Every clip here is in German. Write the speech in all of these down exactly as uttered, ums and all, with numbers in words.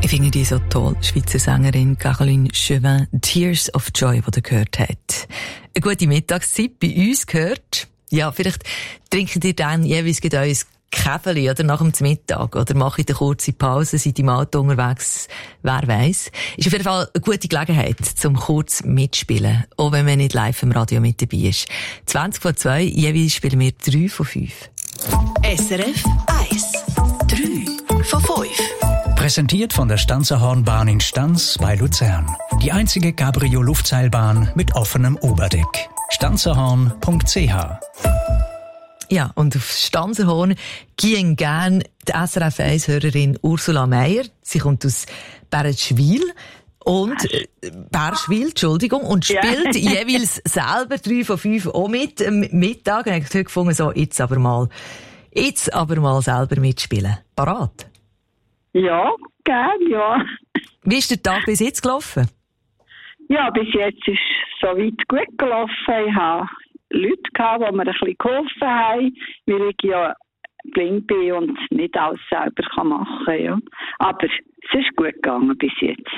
Ich finde die so toll, Schweizer Sängerin Caroline Chauvin, Tears of Joy, die ihr gehört habt. Eine gute Mittagszeit bei uns gehört. Ja, vielleicht trinkt ihr dann jeweils euer Käferli oder nach dem Mittag oder macht eine kurze Pause, seid im Auto unterwegs, wer weiss. Ist auf jeden Fall eine gute Gelegenheit, zum kurz mitspielen, auch wenn man nicht live im Radio mit dabei ist. zwanzig vor zwei, jeweils spielen wir drei von fünf. S R F eins. drei von fünf. Präsentiert von der Stanzerhornbahn in Stanz bei Luzern. Die einzige Cabrio-Luftseilbahn mit offenem Oberdeck. stanzerhorn punkt c h. Ja, und auf Stanzerhorn gehen gern die S R F eins-Hörerin Ursula Meier. Sie kommt aus Bärenschwil. Und, äh, Bärschwil, Entschuldigung, und spielt ja. jeweils selber drei von fünf auch mit am Mittag. Und ich habe heute gefunden, so, jetzt aber mal, jetzt aber mal selber mitspielen. Parat? Ja, gern, ja. Wie ist der Tag bis jetzt gelaufen? Ja, bis jetzt ist es soweit gut gelaufen. Ich habe Leute gehabt, die mir ein bisschen geholfen haben, weil ich ja blind bin und nicht alles selber machen kann. Ja. Aber es ist gut gegangen bis jetzt.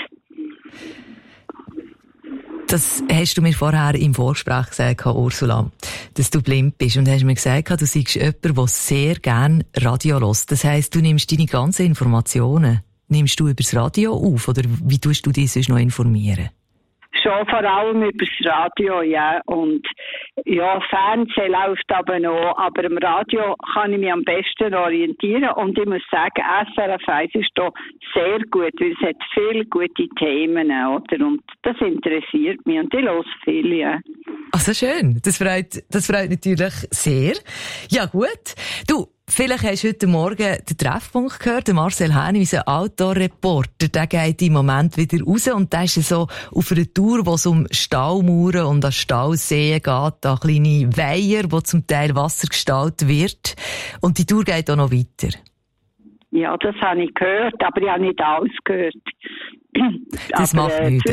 Das hast du mir vorher im Vorgespräch gesagt, Ursula, dass du blind bist. Und hast mir gesagt, du seist jemand, der sehr gerne Radio hört. Das heisst, du nimmst deine ganzen Informationen, nimmst du übers Radio auf? Oder wie tust du dich sonst noch informieren? Schon vor allem über das Radio, ja. Und ja, Fernsehen läuft aber noch. Aber im Radio kann ich mich am besten orientieren. Und ich muss sagen, S R F eins ist da sehr gut, weil es hat viele gute Themen, oder? Und das interessiert mich. Und ich höre viel, ja. Also schön. Das freut, das freut natürlich sehr. Ja, gut. Du, vielleicht hast du heute Morgen den Treffpunkt gehört. Der Marcel Häni, unser Outdoor-Reporter, der geht im Moment wieder raus und der ist so auf einer Tour, wo es um Staumauern und an Stauseen geht, da kleine Weiher, wo zum Teil Wasser gestaut wird. Und die Tour geht auch noch weiter. Ja, das habe ich gehört, aber ich habe nicht alles gehört. Das aber, macht nichts.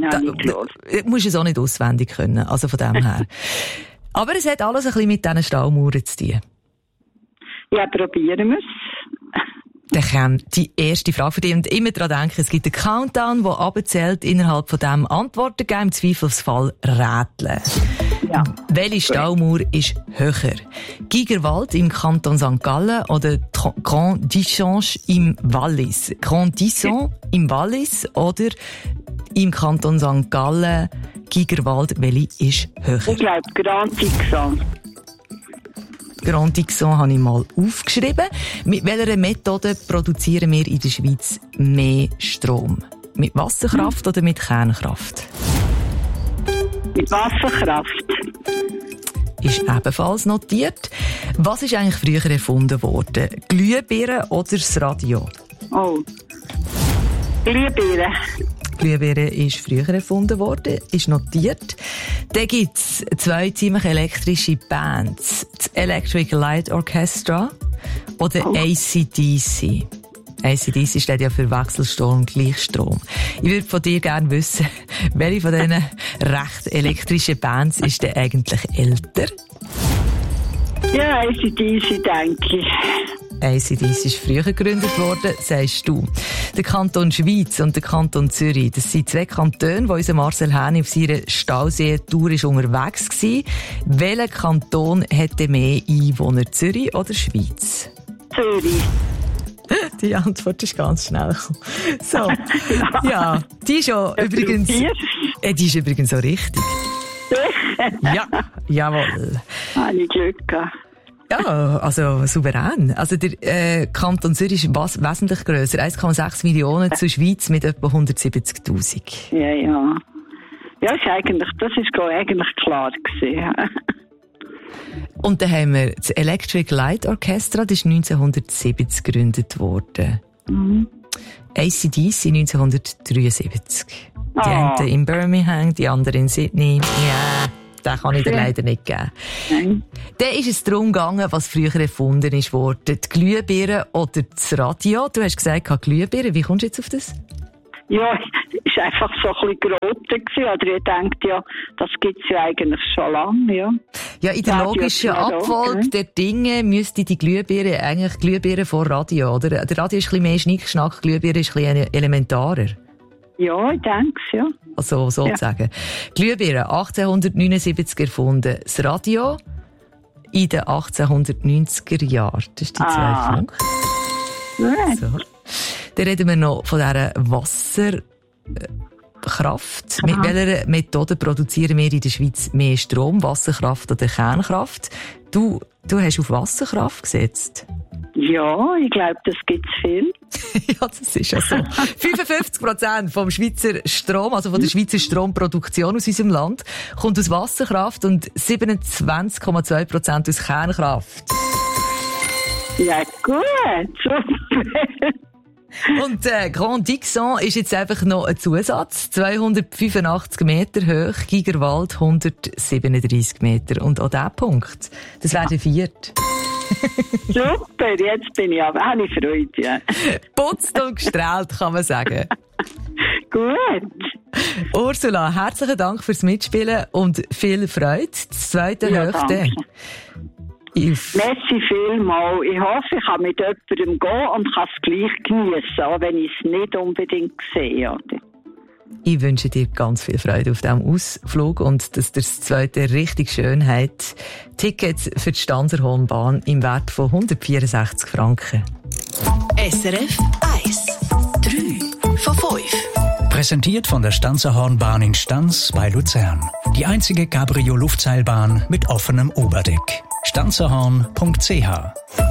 Du musst es auch nicht auswendig können, also von dem her. Aber es hat alles ein bisschen mit diesen Staumauern zu tun. Ja, probieren wir es. Dann kommt die erste Frage für dich. Und immer daran denken, es gibt einen Countdown, der abzählt, innerhalb von dem Antworten geben, im Zweifelsfall rätseln. Ja. Welche Staumauer ist höher? Gigerwald im Kanton Sankt Gallen oder Grand Dichange im Wallis? Grand Disson im Wallis oder im Kanton Sankt Gallen Gigerwald, welche ist höher? Ich glaube Grand Dixon. Grand Dixon habe ich mal aufgeschrieben. Mit welcher Methode produzieren wir in der Schweiz mehr Strom? Mit Wasserkraft hm. oder mit Kernkraft? Mit Wasserkraft. Ist ebenfalls notiert. Was ist eigentlich früher erfunden worden? Glühbirne oder das Radio? Oh. Glühbirne. Glühbirne ist früher erfunden worden, ist notiert. Dann gibt's zwei ziemlich elektrische Bands. Das Electric Light Orchestra oder oh. A C D C. A C D C steht ja für Wechselstrom, Gleichstrom. Ich würde von dir gerne wissen, welche von diesen recht elektrischen Bands ist denn eigentlich älter? Ja, A C D C, denke ich. A C D C ist früher gegründet worden, sagst du. Der Kanton Schwyz und der Kanton Zürich, das sind zwei Kantone, wo unser Marcel Häni auf seiner Stausee-Tour unterwegs war. Welcher Kanton hätte mehr Einwohner, Zürich oder Schwyz? Zürich. Die Antwort ist ganz schnell gekommen. So, ja, die ist ja übrigens, äh, die ist übrigens so richtig. Ja, jawohl. Habe ich Glück gehabt. Ja, also souverän. Also der äh, Kanton Zürich ist was, wesentlich grösser. eins Komma sechs Millionen zur Schweiz mit etwa hundertsiebzigtausend. Ja, ja. Ja, ist eigentlich, das ist eigentlich klar gewesen. Und dann haben wir das Electric Light Orchestra, das ist neunzehnhundertsiebzig gegründet worden. Mhm. A C D C neunzehnhundertdreiundsiebzig. Die oh. einen in Birmingham, die anderen in Sydney. Ja. Den kann ich dir leider nicht geben. Nein. Dann ist es darum gegangen, was früher erfunden ist worden. Die Glühbirne oder das Radio. Du hast gesagt, Glühbirne. Wie kommst du jetzt auf das? Ja, es war einfach so ein bisschen geraten gewesen. Oder ihr denkt, ja, das gibt es ja eigentlich schon lange, ja. Ja, in der Radio logischen Abfolge okay. der Dinge müsste die Glühbirne eigentlich Glühbirne vor Radio, oder? Der Radio ist ein bisschen mehr Schnickschnack, Glühbirne ist ein bisschen elementarer. Ja, ich denke es, ja. Also, sozusagen. Ja. Glühbirne, achtzehnhundertneunundsiebzig erfunden. Das Radio in den achtzehnhundertneunziger Jahren. Das ist die Ah. zwei Funk. So. Dann reden wir noch von dieser Wasserkraft. Mit welcher Methode produzieren wir in der Schweiz mehr Strom? Wasserkraft oder Kernkraft? Du, du hast auf Wasserkraft gesetzt. Ja, ich glaube, das gibt es viel. Ja, das ist ja so. fünfundfünfzig Prozent vom Schweizer Strom, also von der Schweizer Stromproduktion aus unserem Land, kommt aus Wasserkraft und siebenundzwanzig Komma zwei Prozent aus Kernkraft. Ja, gut, super. Und äh, Grand Dixon ist jetzt einfach noch ein Zusatz. zweihundertfünfundachtzig Meter hoch, Gigerwald hundertsiebenunddreissig Meter. Und auch dieser Punkt, das wäre der vierte. Super, jetzt bin ich aber, habe ich Freude, ja. Putzt und gestrahlt, kann man sagen. Gut. Ursula, herzlichen Dank fürs Mitspielen und viel Freude. Das zweite Ja, Höchste. danke. If. Merci vielmals. Ich hoffe, ich kann mit jemandem gehen und kann es gleich geniessen, auch wenn ich es nicht unbedingt sehe. Oder? Ich wünsche dir ganz viel Freude auf diesem Ausflug und dass dir das zweite richtig schön hat. Tickets für die Stanserhornbahn im Wert von hundertvierundsechzig Franken. S R F eins. drei von fünf. Präsentiert von der Stanserhornbahn in Stans bei Luzern. Die einzige Cabrio-Luftseilbahn mit offenem Oberdeck. stanzerhorn punkt c h